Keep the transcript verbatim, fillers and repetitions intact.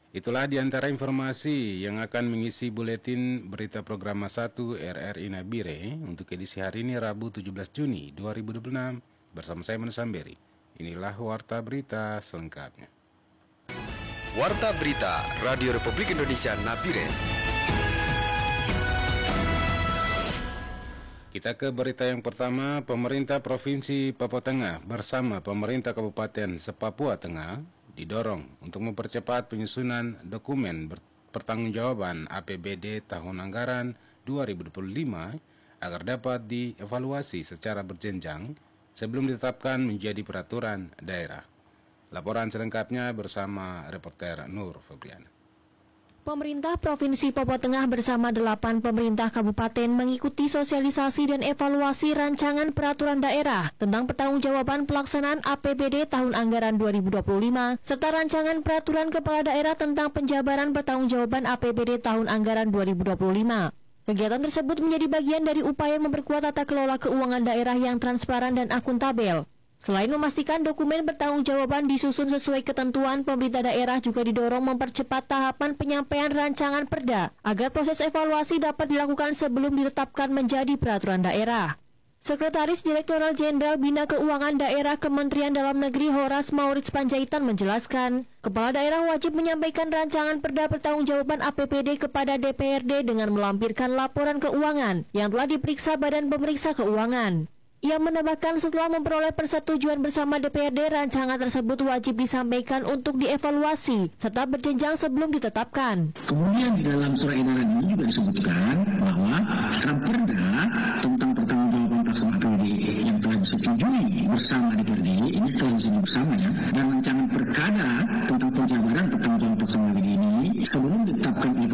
Itulah diantara informasi yang akan mengisi buletin berita program satu R R I Nabire untuk edisi hari ini Rabu tujuh belas Juni dua ribu dua puluh enam bersama saya Manu Samberi. Inilah Warta Berita selengkapnya. Warta Berita Radio Republik Indonesia Nabire. Kita ke berita yang pertama. Pemerintah Provinsi Papua Tengah bersama pemerintah Kabupaten Papua Tengah didorong untuk mempercepat penyusunan dokumen pertanggungjawaban A P B D tahun anggaran dua ribu dua puluh lima agar dapat dievaluasi secara berjenjang sebelum ditetapkan menjadi peraturan daerah. Laporan selengkapnya bersama reporter Nur Febriana. Pemerintah Provinsi Papua Tengah bersama delapan pemerintah kabupaten mengikuti sosialisasi dan evaluasi rancangan peraturan daerah tentang pertanggungjawaban pelaksanaan A P B D tahun anggaran dua ribu dua puluh lima serta rancangan peraturan kepala daerah tentang penjabaran pertanggungjawaban A P B D tahun anggaran dua ribu dua puluh lima. Kegiatan tersebut menjadi bagian dari upaya memperkuat tata kelola keuangan daerah yang transparan dan akuntabel. Selain memastikan dokumen pertanggungjawaban disusun sesuai ketentuan, pemerintah daerah juga didorong mempercepat tahapan penyampaian rancangan perda agar proses evaluasi dapat dilakukan sebelum ditetapkan menjadi peraturan daerah. Sekretaris Direktoral Jenderal Bina Keuangan Daerah Kementerian Dalam Negeri Horas Maurits Panjaitan menjelaskan, kepala daerah wajib menyampaikan rancangan perda pertanggungjawaban A P B D kepada D P R D dengan melampirkan laporan keuangan yang telah diperiksa Badan Pemeriksa Keuangan. Ia menambahkan setelah memperoleh persetujuan bersama D P R D, rancangan tersebut wajib disampaikan untuk dievaluasi serta berjenjang sebelum ditetapkan. Kemudian di dalam surat edaran ini juga disebutkan bahwa Raperda tentang pertanggungjawaban pelaksanaan A P B D yang telah disetujui bersama D P R D ini telah disetujui bersama ya, dan rancangan perkada tentang penjabaran pertanggungjawaban pelaksanaan A P B D ini sebelum ditetapkan